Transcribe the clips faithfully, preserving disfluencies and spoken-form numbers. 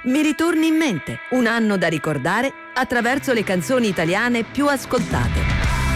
Mi ritorni in mente, un anno da ricordare attraverso le canzoni italiane più ascoltate.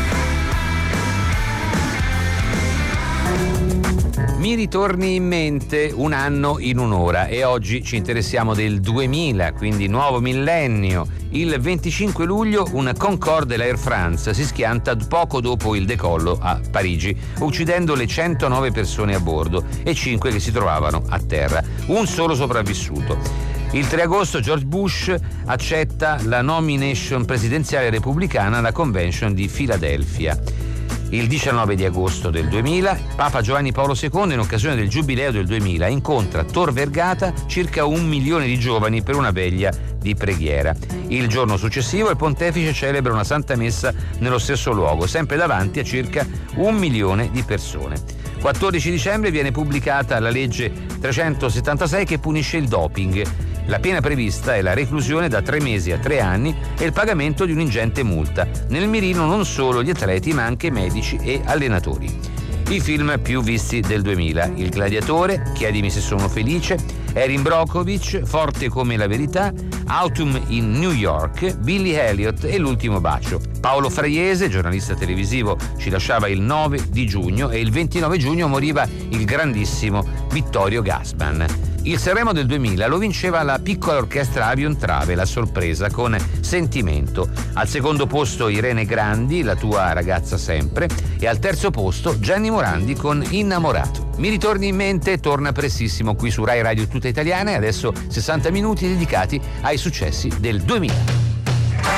Mi ritorni in mente, un anno in un'ora, e oggi ci interessiamo del duemila, quindi nuovo millennio. Il venticinque luglio un Concorde dell'Air France si schianta poco dopo il decollo a Parigi, uccidendo le centonove persone a bordo e cinque che si trovavano a terra. Un solo sopravvissuto. Il tre agosto George Bush accetta la nomination presidenziale repubblicana alla Convention di Filadelfia. Il diciannove di agosto del duemila, Papa Giovanni Paolo secondo, in occasione del Giubileo del duemila, incontra a Tor Vergata circa un milione di giovani per una veglia di preghiera. Il giorno successivo il pontefice celebra una santa messa nello stesso luogo, sempre davanti a circa un milione di persone. quattordici dicembre viene pubblicata la legge trecentosettantasei che punisce il doping. La pena prevista è la reclusione da tre mesi a tre anni e il pagamento di un'ingente multa. Nel mirino non solo gli atleti ma anche medici e allenatori. I film più visti del duemila: Il Gladiatore, Chiedimi se sono felice, Erin Brockovich, Forte come la verità, Autumn in New York, Billy Elliot e L'ultimo bacio. Paolo Fraiese, giornalista televisivo, ci lasciava il nove di giugno e il ventinove giugno moriva il grandissimo Vittorio Gassman. Il Sanremo del duemila lo vinceva la piccola orchestra Avion Travel a sorpresa con Sentimento. Al secondo posto Irene Grandi, La tua ragazza sempre, e al terzo posto Gianni Morandi con Innamorato. Mi ritorni in mente torna prestissimo qui su Rai Radio Tutta Italiana e adesso sessanta minuti dedicati ai successi del duemila.